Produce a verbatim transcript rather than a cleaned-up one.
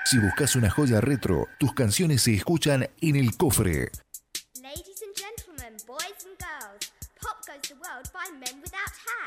Si buscas una joya retro, tus canciones se escuchan en El Cofre. Ladies and gentlemen, boys and girls, pop goes the world by men without hats.